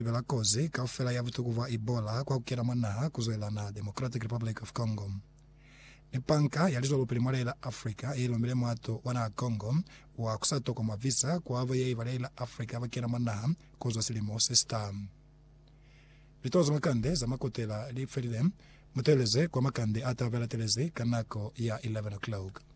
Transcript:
Vela kozi kafela ya vutukuva Ebola kwa kukira mwana kuzoela na Democratic Republic of Congo. Nipanka yalizolo primarela Africa ilombele mwato wana Congo wa kusato kwa mavisa kwa avo ye ivalela Africa wakira mwana kuzo silimo sesta. Vitozo makande za makotela li feridem muteleze kwa makande ata vela teleze kanako ya 11 o'clock.